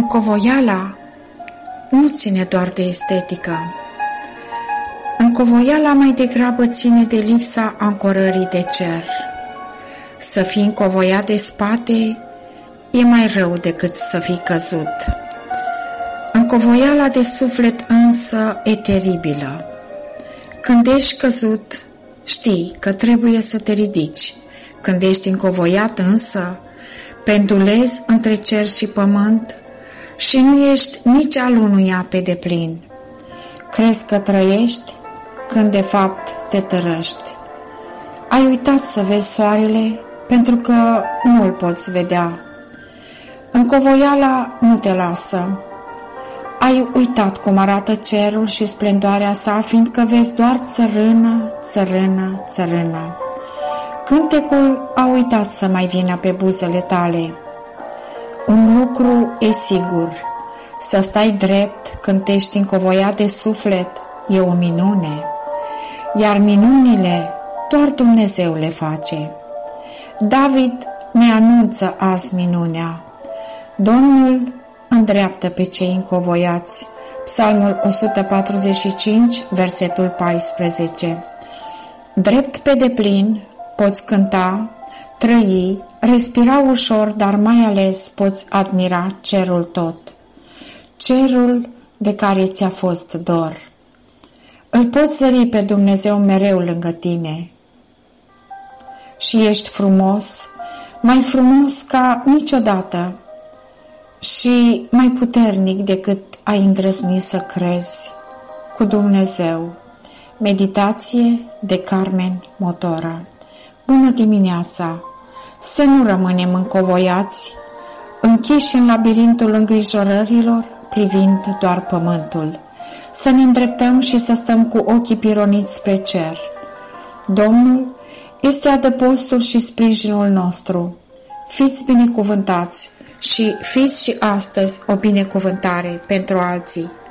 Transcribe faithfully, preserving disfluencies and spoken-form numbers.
Încovoiala nu ține doar de estetică. Încovoiala mai degrabă ține de lipsa ancorării de cer. Să fii încovoiat de spate e mai rău decât să fii căzut. Încovoiala de suflet însă e teribilă. Când ești căzut, știi că trebuie să te ridici. Când ești încovoiat însă, pendulezi între cer și pământ și nu ești nici al unuia pe deplin. Crezi că trăiești când de fapt te tărăști. Ai uitat să vezi soarele pentru că nu îl poți vedea. Încovoiala nu te lasă. Ai uitat cum arată cerul și splendoarea sa, fiindcă vezi doar țărână, țărână, țărână. Cântecul a uitat să mai vină pe buzele tale. Un lucru e sigur, să stai drept când ești încovoiat de suflet e o minune, iar minunile doar Dumnezeu le face. David ne anunță azi minunea. Domnul îndreaptă pe cei încovoiați. Psalmul o sută patruzeci și cinci, versetul paisprezece. Drept pe deplin poți cânta, trăi, respira ușor, dar mai ales poți admira cerul tot. Cerul de care ți-a fost dor. Îl poți zări pe Dumnezeu mereu lângă tine. Și ești frumos, mai frumos ca niciodată și mai puternic decât ai îndrăzni să crezi, cu Dumnezeu. Meditație de Carmen Motora. Bună dimineața! Să nu rămânem încovoiați, închiși în labirintul îngrijorărilor, privind doar pământul. Să ne îndreptăm și să stăm cu ochii pironiți spre cer. Domnul este adăpostul și sprijinul nostru. Fiți binecuvântați și fiți și astăzi o binecuvântare pentru alții.